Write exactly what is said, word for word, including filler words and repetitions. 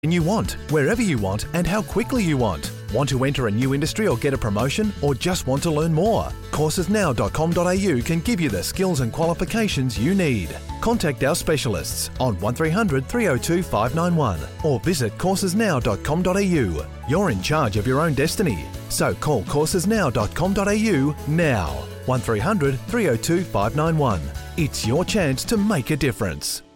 you want, wherever you want, and how quickly you want. Want to enter a new industry or get a promotion, or just want to learn more? courses now dot com dot a u can give you the skills and qualifications you need. Contact our specialists on one three hundred, three oh two, five nine one or visit courses now dot com dot a u. You're in charge of your own destiny, so call courses now dot com dot a u now. one three hundred, three oh two, five nine one. It's your chance to make a difference.